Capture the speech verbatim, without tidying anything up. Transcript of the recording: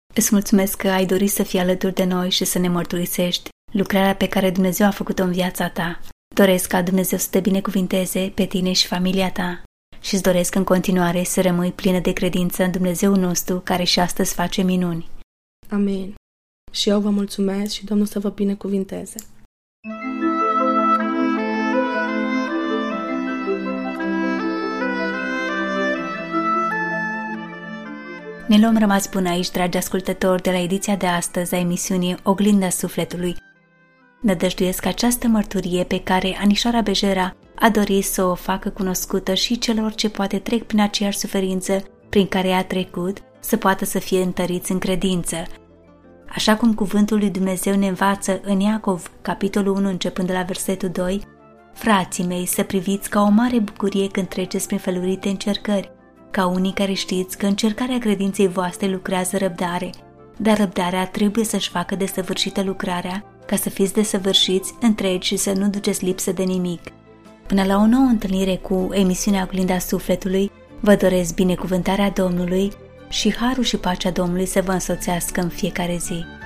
Îți mulțumesc că ai dorit să fii alături de noi și să ne mărturisești lucrarea pe care Dumnezeu a făcut-o în viața ta. Doresc ca Dumnezeu să te binecuvinteze pe tine și familia ta și îți doresc în continuare să rămâi plină de credință în Dumnezeul nostru care și astăzi face minuni. Amin. Și eu vă mulțumesc și Domnul să vă binecuvinteze. Ne luăm rămas bun aici, dragi ascultători, de la ediția de astăzi a emisiunii Oglinda Sufletului. Nădăjduiesc că această mărturie pe care Anișoara Bejera a dorit să o facă cunoscută și celor ce poate trec prin aceeași suferință prin care a trecut, să poată să fie întăriți în credință. Așa cum cuvântul lui Dumnezeu ne învață în Iacov, capitolul unu, începând de la versetul doi, frații mei, să priviți ca o mare bucurie când treceți prin felurite încercări, ca unii care știți că încercarea credinței voastre lucrează răbdare, dar răbdarea trebuie să-și facă desăvârșită lucrarea, ca să fiți desăvârșiți, întregi și să nu duceți lipsă de nimic. Până la o nouă întâlnire cu emisiunea Oglinda Sufletului, vă doresc binecuvântarea Domnului și harul și pacea Domnului să vă însoțească în fiecare zi.